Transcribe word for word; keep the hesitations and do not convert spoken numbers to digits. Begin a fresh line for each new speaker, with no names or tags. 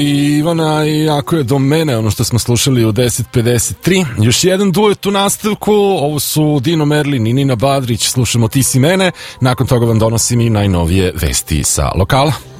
Ivana i ako je do mene, ono što smo slušali u deset pedeset tri. Još jedan duet u nastavku, ovo su Dino Merlin i Nina Badrić, slušamo Ti si mene, nakon toga vam donosim i najnovije vesti sa lokala.